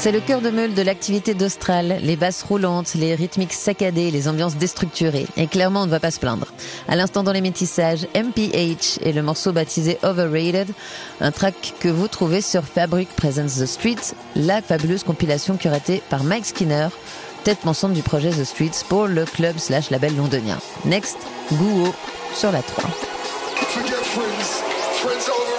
C'est le cœur de meule de l'activité d'Austral, les basses roulantes, les rythmiques saccadées, les ambiances déstructurées. Et clairement, on ne va pas se plaindre. À l'instant dans les métissages, MPH et le morceau baptisé Overrated, un track que vous trouvez sur Fabric Presents The Streets, la fabuleuse compilation curatée par Mike Skinner, tête pensante du projet The Streets pour le club/label londonien. Next, Guo sur la 3.